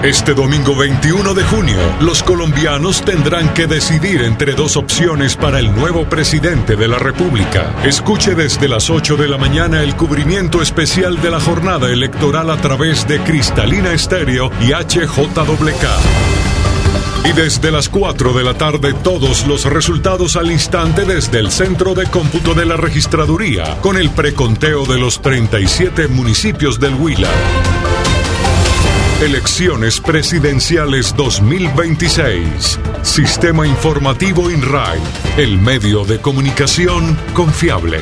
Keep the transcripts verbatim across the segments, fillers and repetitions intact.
Este domingo veintiuno de junio, los colombianos tendrán que decidir entre dos opciones para el nuevo presidente de la República. Escuche desde las ocho de la mañana el cubrimiento especial de la jornada electoral a través de Cristalina Estéreo y H J W K. Y desde las cuatro de la tarde, todos los resultados al instante desde el Centro de Cómputo de la Registraduría, con el preconteo de los treinta y siete municipios del Huila. Elecciones Presidenciales dos mil veintiséis. Sistema Informativo INRAI, el medio de comunicación confiable.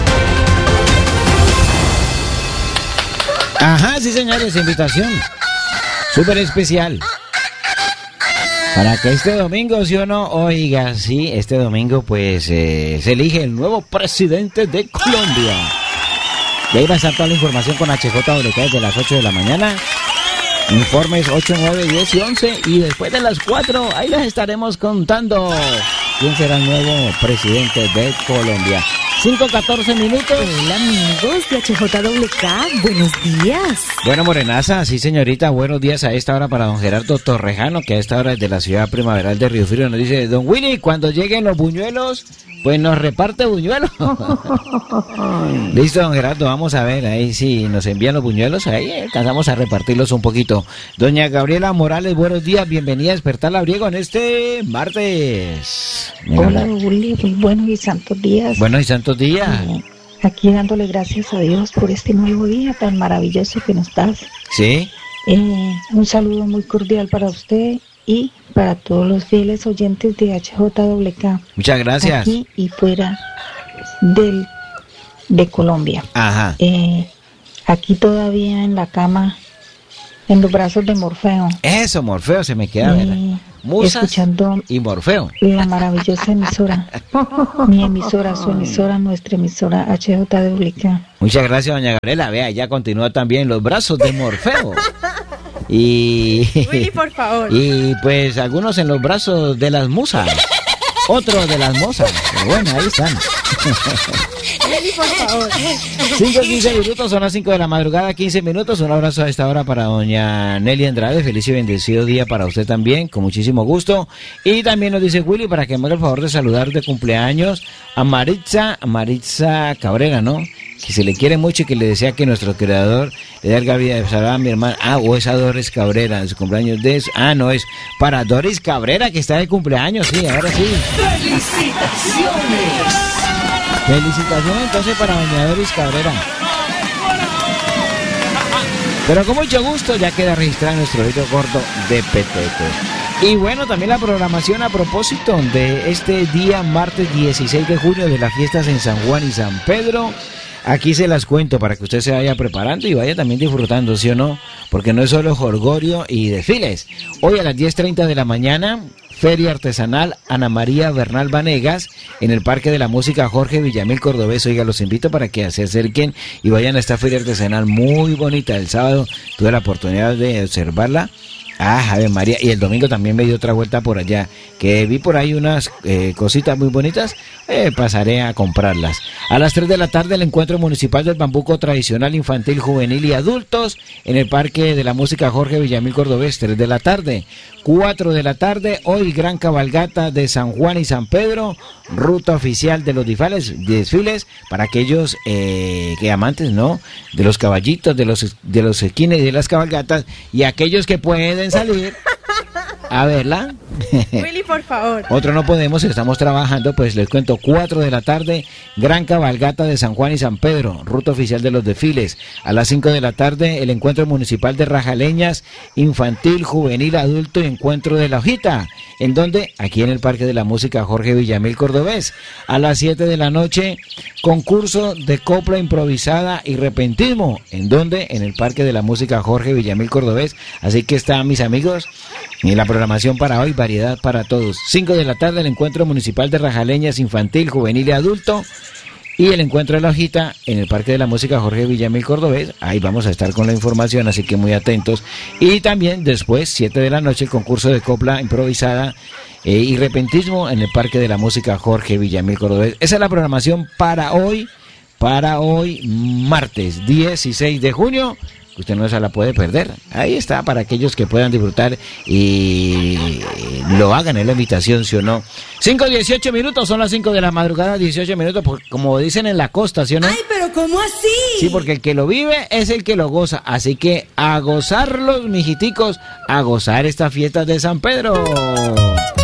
Ajá, sí señores, invitación súper especial para que este domingo, ¿sí o no? Oiga, sí, este domingo pues eh, se elige el nuevo presidente de Colombia. Y ahí va a estar toda la información con H J W K desde las ocho de la mañana. Informes ocho, nueve, diez y once. Y después de las cuatro, ahí les estaremos contando quién será el nuevo presidente de Colombia. cinco, catorce minutos. Hola amigos de H J W K, buenos días. Bueno, Morenaza, sí señorita, buenos días a esta hora para don Gerardo Torrejano, que a esta hora desde la ciudad primaveral de Río Frío nos dice: don Willy, cuando lleguen los buñuelos, pues nos reparte buñuelos. Listo, don Gerardo, vamos a ver ahí si nos envían los buñuelos, ahí alcanzamos a repartirlos un poquito. Doña Gabriela Morales, buenos días, bienvenida a Despertar Labriego en este martes. Hola, Willy, muy buenos y santos días. Buenos y santos días. Eh, aquí dándole gracias a Dios por este nuevo día tan maravilloso que nos das. Sí. Eh, un saludo muy cordial para usted y para todos los fieles oyentes de H J W K. Muchas gracias. Aquí y fuera del de Colombia. Ajá. Eh, aquí todavía en la cama, en los brazos de Morfeo. Eso, Morfeo, se me queda, ¿verdad? Eh, Musas escuchando y Morfeo. La maravillosa emisora. Mi emisora, su emisora, nuestra emisora H J W K. Muchas gracias, doña Gabriela. Vea, ya continúa también los brazos de Morfeo. Y... Willy, por favor. Y pues algunos en los brazos de las musas. Otros de las mozas. Pero bueno, ahí están. Willy, por favor. cinco, quince minutos, son las cinco de la madrugada, quince minutos. Un abrazo a esta hora para doña Nelly Andrade. Feliz y bendecido día para usted también, con muchísimo gusto. Y también nos dice Willy para que me haga el favor de saludar de cumpleaños a Maritza, a Maritza Cabrera, ¿no? Que se le quiere mucho y que le desea que nuestro creador le dé la vida de salud a mi hermana. Ah, o es a Doris Cabrera, en su cumpleaños de eso. Ah, no, es para Doris Cabrera, que está de cumpleaños, sí, ahora sí. ¡Felicitaciones! Felicitaciones entonces para doña Doris Cabrera. Pero con mucho gusto ya queda registrado nuestro video corto de Petete. Y bueno, también la programación a propósito de este día martes dieciséis de junio de las fiestas en San Juan y San Pedro. Aquí se las cuento para que usted se vaya preparando y vaya también disfrutando, ¿sí o no? Porque no es solo jolgorio y desfiles. Hoy a las diez treinta de la mañana, Feria Artesanal Ana María Bernal Vanegas en el Parque de la Música Jorge Villamil Cordobés. Oiga, los invito para que se acerquen y vayan a esta feria artesanal muy bonita. El sábado tuve la oportunidad de observarla. Ah, Ave María, y el domingo también me dio otra vuelta por allá, que vi por ahí unas eh, cositas muy bonitas, eh, pasaré a comprarlas. A las tres de la tarde el encuentro municipal del bambuco tradicional infantil, juvenil y adultos en el Parque de la Música Jorge Villamil Cordobés, tres de la tarde. cuatro de la tarde, hoy gran cabalgata de San Juan y San Pedro, ruta oficial de los desfiles, desfiles para aquellos eh, que amantes, ¿no?, de los caballitos, de los de los esquines y de las cabalgatas, y aquellos que pueden salir a verla. Willy, por favor. Otro no podemos, estamos trabajando, pues les cuento, cuatro de la tarde, gran cabalgata de San Juan y San Pedro, ruta oficial de los desfiles. A las cinco de la tarde, el encuentro municipal de Rajaleñas, infantil, juvenil, adulto y encuentro de la hojita. ¿En dónde? Aquí en el Parque de la Música Jorge Villamil Cordobés. A las siete de la noche, concurso de copla improvisada y repentismo. ¿En dónde? En el Parque de la Música Jorge Villamil Cordobés. Así que están, mis amigos, y la programación para hoy, variedad para todos. cinco de la tarde, el encuentro municipal de Rajaleñas, infantil, juvenil y adulto. Y el encuentro de la hojita en el Parque de la Música Jorge Villamil Cordobés. Ahí vamos a estar con la información, así que muy atentos. Y también después, siete de la noche, el concurso de copla improvisada eh, y repentismo en el Parque de la Música Jorge Villamil Cordobés. Esa es la programación para hoy, para hoy martes dieciséis de junio. usted no se la puede perder. Ahí está, para aquellos que puedan disfrutar y lo hagan, es la invitación, ¿sí o no? cinco dieciocho minutos, son las cinco de la madrugada, dieciocho minutos, como dicen en la costa, ¿sí o no? Ay, pero ¿cómo así? Sí, porque el que lo vive es el que lo goza, así que a gozarlos, mijiticos, a gozar estas fiestas de San Pedro.